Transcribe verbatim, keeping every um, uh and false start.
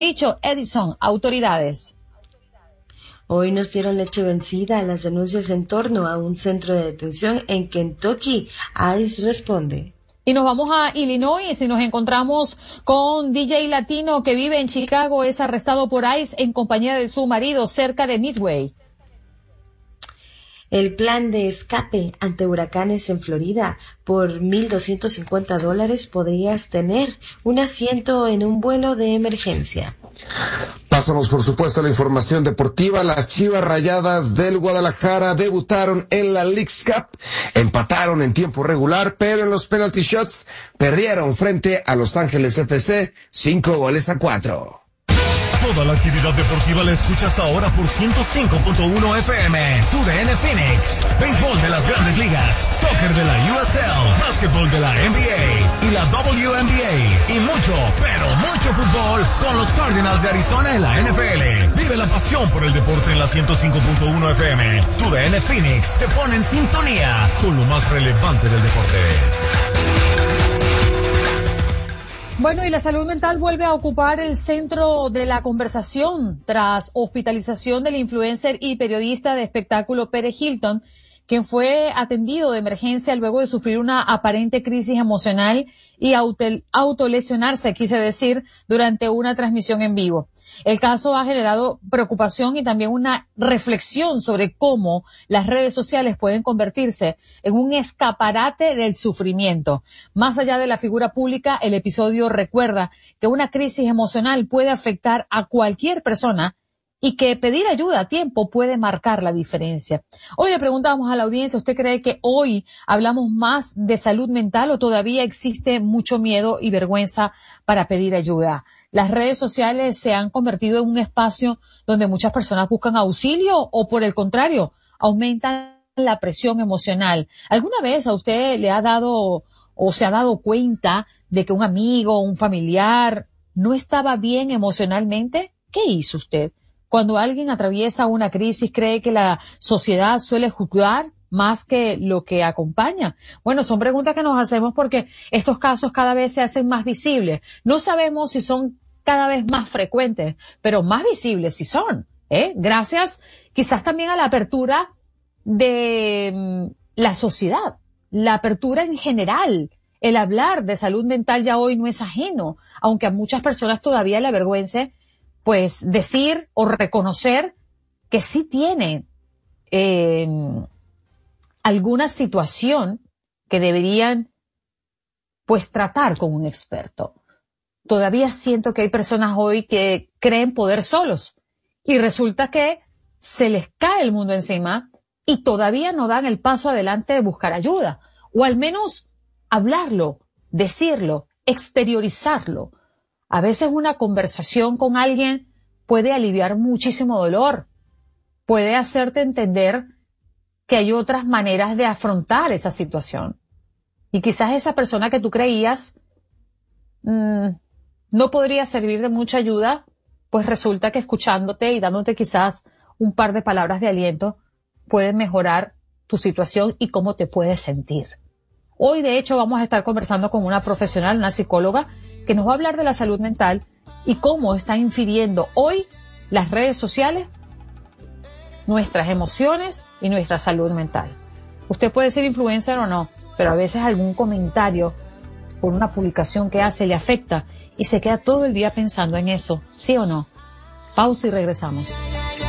dicho Edison, autoridades. Hoy nos dieron leche vencida a las denuncias en torno a un centro de detención en Kentucky. ICE responde. Y nos vamos a Illinois y nos encontramos con D J latino que vive en Chicago. Es arrestado por ICE en compañía de su marido cerca de Midway. El plan de escape ante huracanes en Florida. Por mil doscientos cincuenta dólares podrías tener un asiento en un vuelo de emergencia. Pasamos, por supuesto, a la información deportiva. Las Chivas Rayadas del Guadalajara debutaron en la Leagues Cup. Empataron en tiempo regular, pero en los penalty shots perdieron frente a Los Ángeles F C cinco goles a cuatro. Toda la actividad deportiva la escuchas ahora por ciento cinco punto uno F M. Tu D N Phoenix. Béisbol de las Grandes Ligas. Soccer de la U S L. Básquetbol de la N B A. Y la W N B A. Y mucho, pero mucho fútbol con los Cardinals de Arizona en la N F L. Vive la pasión por el deporte en la ciento cinco punto uno F M. Tu D N Phoenix te pone en sintonía con lo más relevante del deporte. Bueno, y la salud mental vuelve a ocupar el centro de la conversación tras hospitalización del influencer y periodista de espectáculo Paris Hilton, quien fue atendido de emergencia luego de sufrir una aparente crisis emocional y auto, autolesionarse, quise decir, durante una transmisión en vivo. El caso ha generado preocupación y también una reflexión sobre cómo las redes sociales pueden convertirse en un escaparate del sufrimiento. Más allá de la figura pública, el episodio recuerda que una crisis emocional puede afectar a cualquier persona y que pedir ayuda a tiempo puede marcar la diferencia. Hoy le preguntamos a la audiencia, ¿usted cree que hoy hablamos más de salud mental o todavía existe mucho miedo y vergüenza para pedir ayuda? Las redes sociales se han convertido en un espacio donde muchas personas buscan auxilio o, por el contrario, aumentan la presión emocional. ¿Alguna vez a usted le ha dado o se ha dado cuenta de que un amigo o un familiar no estaba bien emocionalmente? ¿Qué hizo usted? Cuando alguien atraviesa una crisis, ¿cree que la sociedad suele juzgar más que lo que acompaña? Bueno, son preguntas que nos hacemos porque estos casos cada vez se hacen más visibles. No sabemos si son cada vez más frecuentes, pero más visibles sí son, ¿eh? Gracias quizás también a la apertura de mm, la sociedad, la apertura en general. El hablar de salud mental ya hoy no es ajeno, aunque a muchas personas todavía le avergüence pues decir o reconocer que sí tienen eh, alguna situación que deberían pues tratar con un experto. Todavía siento que hay personas hoy que creen poder solos y resulta que se les cae el mundo encima y todavía no dan el paso adelante de buscar ayuda o al menos hablarlo, decirlo, exteriorizarlo. A veces una conversación con alguien puede aliviar muchísimo dolor, puede hacerte entender que hay otras maneras de afrontar esa situación. Y quizás esa persona que tú creías mmm, no podría servir de mucha ayuda, pues resulta que escuchándote y dándote quizás un par de palabras de aliento puede mejorar tu situación y cómo te puedes sentir. Hoy, de hecho, vamos a estar conversando con una profesional, una psicóloga, que nos va a hablar de la salud mental y cómo están infiriendo hoy las redes sociales, nuestras emociones y nuestra salud mental. Usted puede ser influencer o no, pero a veces algún comentario por una publicación que hace le afecta y se queda todo el día pensando en eso, ¿sí o no? Pausa y regresamos.